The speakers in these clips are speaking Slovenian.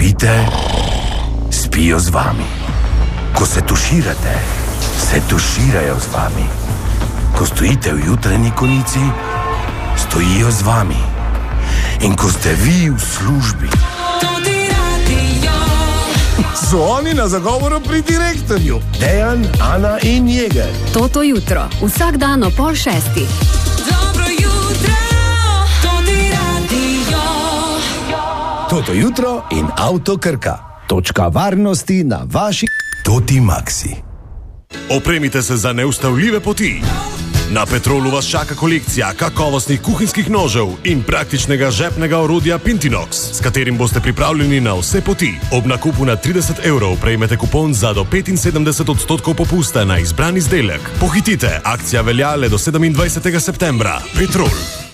spite, spijo z vami. Ko se tuširate, se tuširajo z vami. Ko stojite v jutranji konici, stojijo z vami. In ko ste vi v službi, so oni na zagovoru pri direktorju. Dejan, Ana in Jeger. Toto jutro, vsak dan ob 5:30. Dobro jutro, Toti radio. Toto jutro in Avto Krka. Točka varnosti na vaši Toti Maxi. Opremite se za neustavljive poti. Na Petrolu vas čaka kolekcija kakovostnih kuhinjskih nožev in praktičnega žepnega orodja Pintinox, s katerim boste pripravljeni na vse poti. Ob nakupu na 30 € prejmete kupon za do 75% popusta na izbran izdelek. Pohitite, akcija velja le do 27. septembra. Petrol.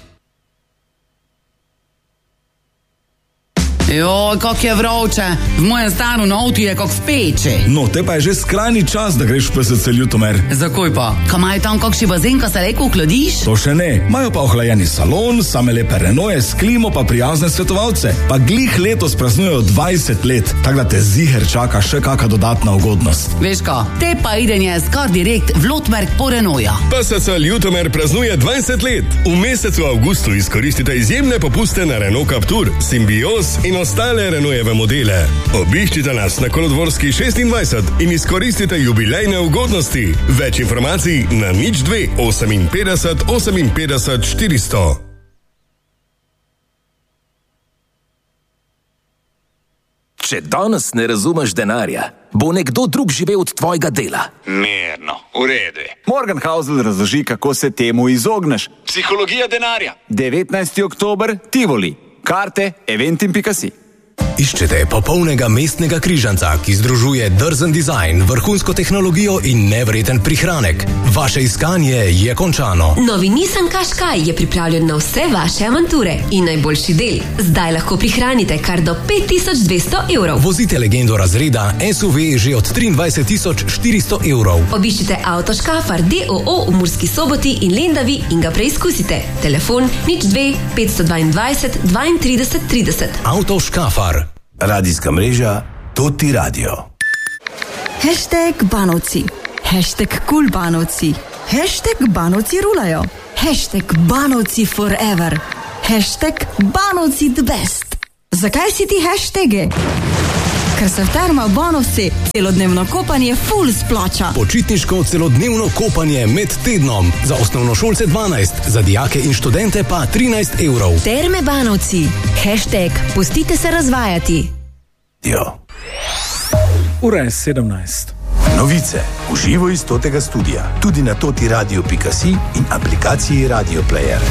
Joj, kako je vroče. V mojem stanu na avtu je kot v peči. No, te pa je že skrajni čas, da greš v PSC Ljutomer. Zakaj pa? Kaj imajo tam kakšni bazen, ko se lepo ohladiš? To še ne. Imajo pa ohlajeni salon, same lepe Renaultje s klimo pa prijazne svetovalce. Pa glih letos praznujejo 20 let, tako da te ziher čaka še kakšna dodatna ugodnost. Veš ka, te pa idenje skar direkt v Lotmerk po Renaultja. PSC Ljutomer praznuje 20 let. V mesecu avgustu izkoristite izjemne popuste na Renault Captur, Symbios in ostale Renaultjeve modele. Obiščite nas na Kolodvorski 26 in izkoristite jubilejne ugodnosti. Več informacij na 02 58 58 400. Če danes ne razumeš denarja, bo nekdo drug živel od tvojega dela. Mirno, v redu. Morgenhausl razloži, kako se temu izogneš. Psihologija denarja. 19. oktober, Tivoli. Karte, eventim.si. Iščete popolnega mestnega križanca, ki združuje drzen dizajn, vrhunsko tehnologijo in nevreten prihranek. Vaše iskanje je končano. Novi Nissan Qashqai je pripravljen na vse vaše avanture in najboljši del. Zdaj lahko prihranite kar do 5200 €. Vozite legendo razreda SUV že od 23 400 €. Obiščite Avto Škafar d.o.o. v Murski Soboti in Lendavi in ga preizkusite. Telefon 02 522 32 30. Avto Škafar. Radijska mreža Toti radio. #Banovci, #Cool Banovci, #Banovci rulajo, #Banovci forever, #Banovci the best. Zakaj si ti hashtagi? Ker se v Termah Banovci celodnevno kopanje full splača. Počitniško celodnevno kopanje med tednom. Za osnovnošolce 12, za dijake in študente pa 13 €. Terme Banovci, #pustite se razvajati. Jo. Ura je 17. Novice v živo iz Totega studia, tudi na totiradio.si in aplikaciji Radio Player.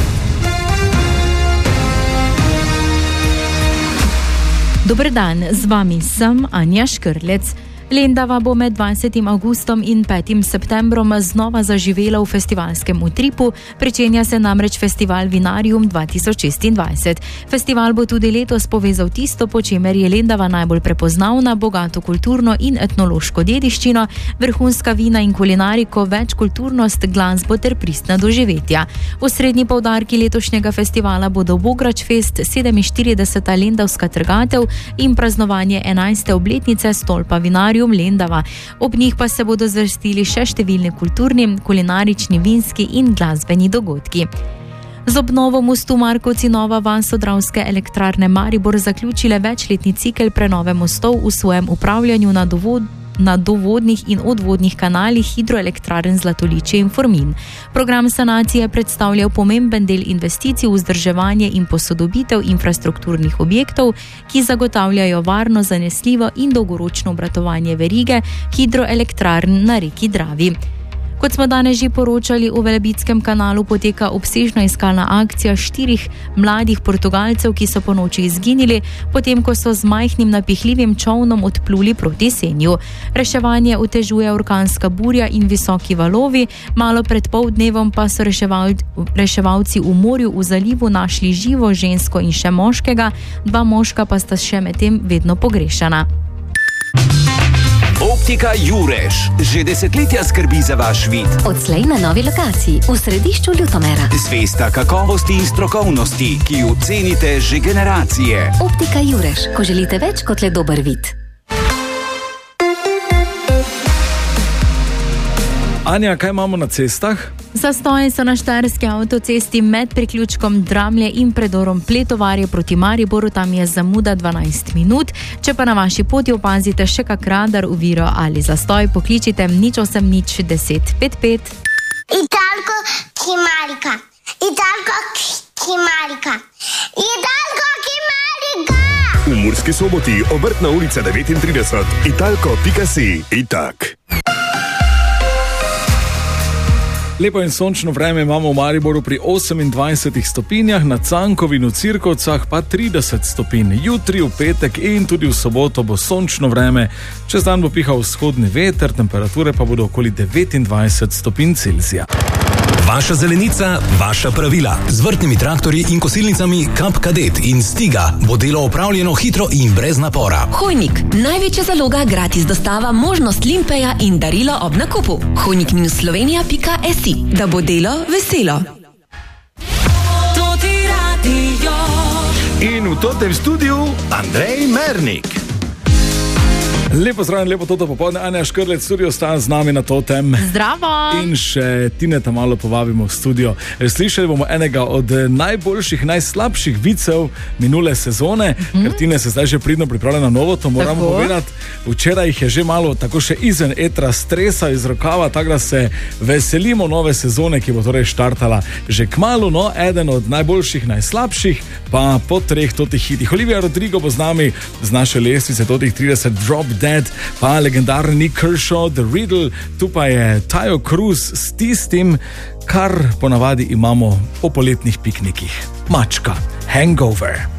Dober dan, z vami sem Anja Škrlec. Lendava bo med 20. avgustom in 5. septembrom znova zaživela v festivalskem utripu, pričenja se namreč festival Vinarium 2026. Festival bo tudi letos povezal tisto, po čemer je Lendava najbolj prepoznavna, bogato kulturno in etnološko dediščino, vrhunska vina in kulinariko, večkulturnost, glasbo ter pristna doživetja. Osrednji poudarki letošnjega festivala bodo Bograč Fest, 47. lendavska trgatev in praznovanje 11. obletnice stolpa Vinarium Lendava. Ob njih pa se bodo zvrstili še številni kulturni, kulinarični, vinski in glasbeni dogodki. Z obnovo mostu Markovci Nova vas Dravske elektrarne Maribor zaključile večletni cikel prenove mostov v svojem upravljanju na dovodnih in odvodnih kanalih hidroelektrarn Zlatoličje in Formin. Program sanacije predstavlja pomemben del investicij v vzdrževanje in posodobitev infrastrukturnih objektov, ki zagotavljajo varno, zanesljivo in dolgoročno obratovanje verige hidroelektrarn na reki Dravi. Kot smo danes že poročali, v Velebitskem kanalu poteka obsežna iskalna akcija 4 mladih Portugalcev, ki so ponoči izginili, potem ko so z majhnim napihljivim čolnom odpluli proti Senju. Reševanje otežuje orkanska burja in visoki valovi, malo pred poldnevom pa so reševalci v morju v zalivu našli živo žensko in še moškega, 2 moška pa sta še medtem vedno pogrešana. Optika Jurež že desetletja skrbi za vaš vid. Odslej na novi lokaciji v središču Ljutomera. Zvesta kakovosti in strokovnosti, ki jo cenite že generacije. Optika Jurež, ko želite več kot le dober vid. Anja, kaj imamo na cestah? Zastoji so na štajerski avtocesti med priključkom Dramlje in predorom Pletovarje proti Mariboru, tam je zamuda 12 minut. Če pa na vaši poti opazite še kak radar, oviro ali zastoj, pokličite 0800 10 55. Italko Kimarika. Italko Kimarika. Italko Kimarika. V Murski Soboti, Obrtna ulica 39, italko.si. Itak. Lepo in sončno vreme imamo v Mariboru pri 28 stopinjah, na Cankovi in v Cirkovcah pa 30 stopinj. Jutri, v petek in tudi v soboto bo sončno vreme, čez dan bo pihal vzhodni veter, temperature pa bodo okoli 29 stopinj Celzija. Vaša zelenica, vaša pravila. Z vrtnimi traktorji in kosilnicami Kap Kadet in Stiga bo delo opravljeno hitro in brez napora. Hojnik, največja zaloga, gratis dostava, možnost limpeja in darilo ob nakupu. Hojnik-slovenija.si, da bo delo veselo. To ti radio. In v totem studiu Andrej Mernik. Lepo zdravljen, lepo toto popoldne. Anja Škrlec, studio sta z nami na Totem. Zdravo! In še Tineta malo povabimo v studio. Slišali bomo enega od najboljših, najslabših vicev minule sezone, ker Tine se zdaj že pridno pripravlja na novo, to moramo povedati. Včeraj jih je že malo tako še izven etra stresa iz rokava, tako da se veselimo nove sezone, ki bo torej štartala že kmalu, no, eden od najboljših, najslabših, pa po 3 totih hitih. Olivia Rodrigo bo z nami z naše lestvice totih 30, Drop Dead, pa legendarni Nick Kershaw, The Riddle, tu pa je Tayo Cruz s tistim, kar ponavadi imamo po poletnih piknikih. Mačka, Hangover.